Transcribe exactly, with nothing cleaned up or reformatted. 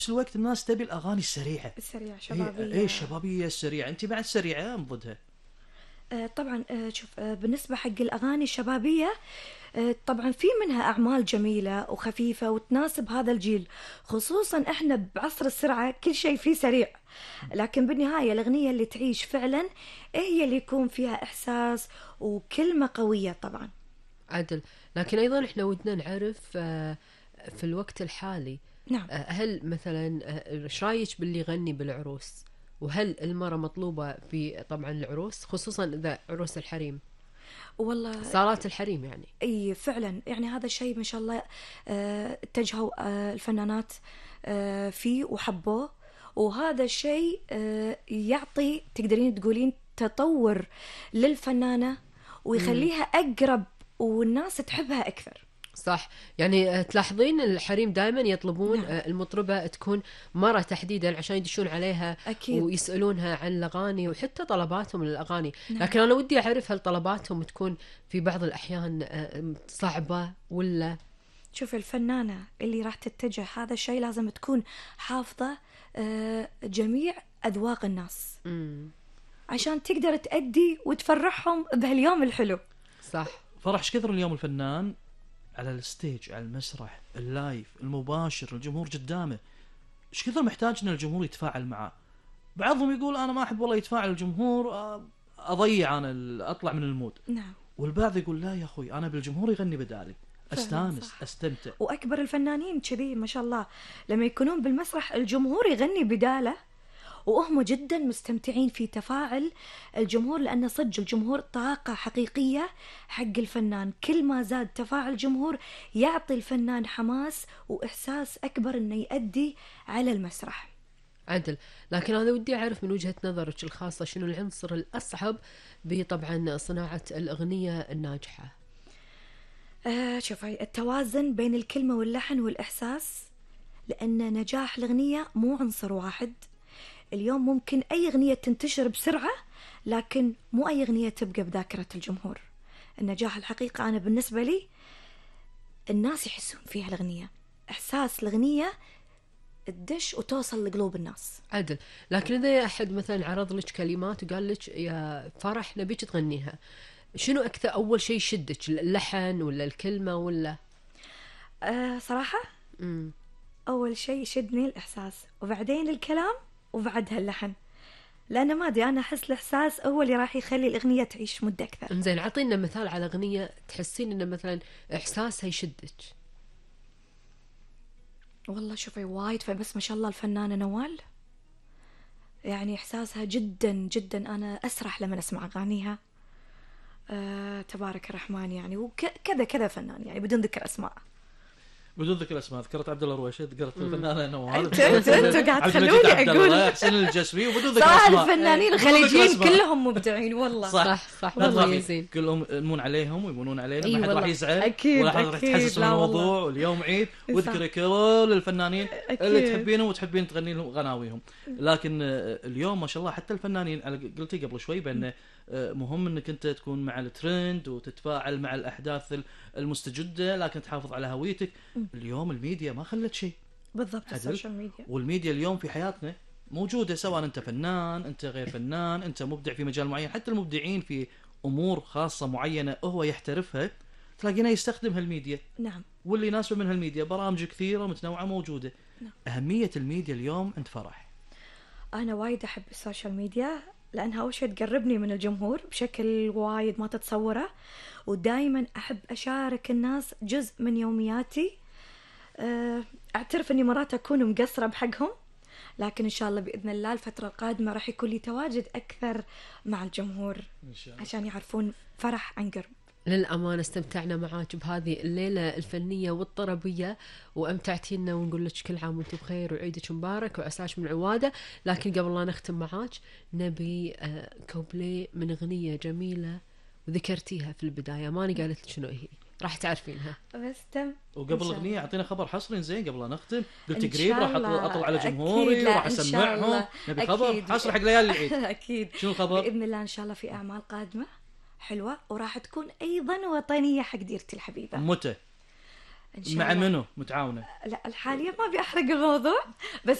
الوقت الناس تبي الأغاني السريعة السريع هي شبابية. إيه الشبابية السريعة، أنت بعد سريعة أم ضدها؟ آه، طبعا. آه، شوف، آه، بالنسبة حق الأغاني الشبابية، آه، طبعا في منها أعمال جميلة وخفيفة وتناسب هذا الجيل، خصوصا إحنا بعصر السرعة كل شيء فيه سريع. لكن بالنهاية الأغنية اللي تعيش فعلا هي اللي يكون فيها إحساس وكلمة قوية طبعا. عدل. لكن أيضا إحنا ودنا نعرف آه، في الوقت الحالي، نعم. آه، هل مثلا آه، إيش رايك باللي يغني بالعروس؟ وهل المرأة مطلوبة في طبعا العروس، خصوصا إذا عروس الحريم، والله صالات الحريم يعني؟ اي فعلا، يعني هذا الشيء ما شاء الله آه، اتجهوا آه، الفنانات آه، فيه وحبوه، وهذا الشيء آه، يعطي تقدرين تقولين تطور للفنانة ويخليها أقرب والناس تحبها أكثر. صح. يعني آه، تلاحظين الحريم دائما يطلبون نعم. آه، المطربة تكون مرة تحديدا عشان يدشون عليها أكيد. ويسألونها عن الأغاني وحتى طلباتهم للأغاني. نعم. لكن أنا ودي أعرف هل طلباتهم تكون في بعض الأحيان آه، صعبة ولا؟ شوف، الفنانة اللي راح تتجه هذا الشيء لازم تكون حافظة آه، جميع أذواق الناس مم. عشان تقدر تأدي وتفرحهم بهاليوم الحلو. صح. فرح ايش كثر اليوم الفنان على الستيج، على المسرح، اللايف المباشر، الجمهور قدامه، ايش كثر محتاج ان الجمهور يتفاعل معه. بعضهم يقول انا ما احب والله يتفاعل الجمهور، آه، اضيع انا ال- اطلع من المود. نعم. والبعض يقول لا يا اخوي انا بالجمهور يغني بدالي، فعلاً استانس صح. استمتع. واكبر الفنانين كذي ما شاء الله، لما يكونون بالمسرح الجمهور يغني بداله وهم جدا مستمتعين في تفاعل الجمهور، لأن صدق الجمهور طاقة حقيقية حق الفنان. كل ما زاد تفاعل الجمهور يعطي الفنان حماس وإحساس أكبر إنه يأدي على المسرح. عدل. لكن أنا ودي أعرف من وجهة نظرك الخاصة شنو العنصر الأصعب بطبعا صناعة الأغنية الناجحة؟ آه شوفي، التوازن بين الكلمة واللحن والإحساس، لأن نجاح الأغنية مو عنصر واحد. اليوم ممكن أي أغنية تنتشر بسرعة، لكن مو أي أغنية تبقى بذاكرة الجمهور. النجاح الحقيقة أنا بالنسبة لي الناس يحسون فيها الأغنية، إحساس الأغنية تدش وتوصل لقلوب الناس. عدل. لكن إذا أحد مثلا عرض لك كلمات وقال لك يا فرح نبيك تغنيها، شنو أكثر أول شيء شدك، اللحن ولا الكلمة ولا؟ أه صراحة مم. أول شيء شدني الإحساس، وبعدين الكلام، وبعدها اللحن، لأن ما أدري أنا أحس الإحساس هو اللي راح يخلي الأغنية تعيش مدة أكثر. إنزين، عطينا مثال على أغنية تحسين إن مثلا إحساسها يشدك. والله شوفي وايد، فبس ما شاء الله الفنانة نوال يعني إحساسها جدا جدا، أنا أسرح لما أسمع أغانيها. أه تبارك الرحمن يعني، وكذا كذا فنان يعني بدون ذكر أسماء. بدون ذكر اسماء، ذكرت عبد الله رويشة، ذكرت الفنانة نوال، انت انت انت قاعد تخلوني اقول حسين الجسمي، وبدون ذكر صح. اسماء. الفنانين الخليجيين كلهم مبدعين والله. صح صح صح لا تخافي، مميزين. كلهم يمون عليهم ويمونون علينا، أي ما حد راح والله. يزعل أكيد، ولا حد راح أكيد. يتحسس من لا والله. الموضوع. واليوم عيد، صح. واذكري كل الفنانين أكيد. اللي تحبينهم وتحبين تغني لهم غناويهم. لكن آه، اليوم ما شاء الله حتى الفنانين، على قلتي قبل شوي بأن آه، مهم انك انت تكون مع الترند وتتفاعل مع الاحداث المستجده، لكن تحافظ على هويتك. اليوم الميديا ما خلت شيء. بالضبط، عدل. السوشيال ميديا. والميديا اليوم في حياتنا موجوده، سواء انت فنان، انت غير فنان، انت مبدع في مجال معين. حتى المبدعين في امور خاصه معينه هو يحترفها، تلاقينا يستخدم هالميديا. نعم. واللي يناسبه من هالميديا برامج كثيره متنوعه موجوده. نعم. اهميه الميديا اليوم عند فرح. أنا وايد أحب السوشيال ميديا، لأنها أول شيء تقربني من الجمهور بشكل وايد ما تتصوره، ودائما أحب أشارك الناس جزء من يومياتي. أه، أعترف أني مرات أكون مقصرة بحقهم، لكن إن شاء الله بإذن الله الفترة القادمة راح يكون لي تواجد أكثر مع الجمهور ان شاء الله. عشان يعرفون فرح عن قرب. للأمانة استمتعنا معاك بهذه الليلة الفنية والطربية، وأمتعتينا، ونقول لك كل عام وانتم بخير وعيدك مبارك وعساش من عوادة. لكن قبل لا نختم معاك نبي آه، كوبلي من أغنية جميلة وذكرتيها في البداية، ماني قالت لك شنو هي، راح تعرفين بس تم. وقبل الاغنيه اعطينا خبر حصري زين قبل لا نختم. قلت إن قريب شاء راح الله. اطلع على أكيد، جمهوري لا، وراح إن شاء اسمعهم. الله. نبي خبر أكيد. حصري حق ليالي العيد. أكيد. شنو الخبر؟ بإذن الله إن شاء الله في أعمال قادمة حلوة، وراح تكون أيضا وطنية حق ديرتي الحبيبة. متى؟ إن شاء مع الله. منو متعاونه؟ لا الحالية ما أبي أحرق الموضوع، بس